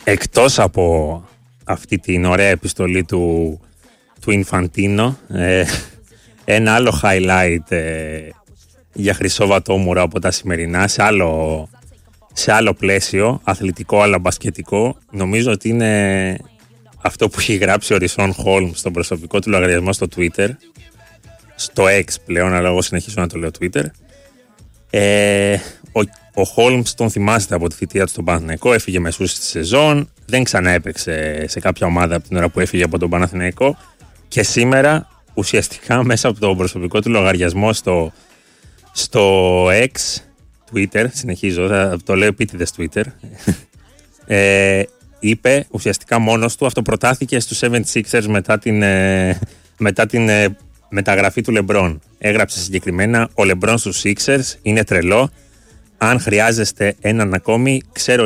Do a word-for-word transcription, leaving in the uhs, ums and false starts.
εκτός από αυτή την ωραία επιστολή του, του Ινφαντίνο, ε, ένα άλλο highlight ε, για Χρυσό Βατόμουρα από τα σημερινά, σε άλλο, σε άλλο πλαίσιο, αθλητικό αλλά μπασκετικό, νομίζω ότι είναι αυτό που έχει γράψει ο Ρισόν Χόλμς στον προσωπικό του λογαριασμό στο Twitter, στο X πλέον, αλλά εγώ συνεχίζω να το λέω Twitter. Ε, ο ο Χόλμς τον θυμάστε από τη θητεία του στον Παναθηναϊκό, έφυγε μεσούς στη σεζόν, δεν ξανά έπαιξε σε κάποια ομάδα από την ώρα που έφυγε από τον Παναθηναϊκό και σήμερα ουσιαστικά μέσα από το προσωπικό του λογαριασμό στο, στο X, Twitter, συνεχίζω, θα το λέω επίτηδες Twitter, ε, είπε ουσιαστικά μόνος του, αυτοπροτάθηκε στους εβδομήντα έξι μετά την, ε, μετά την ε, μεταγραφή του LeBron. Έγραψε συγκεκριμένα: ο LeBron στους Sixers είναι τρελό. Αν χρειάζεστε έναν ακόμη, ξέρω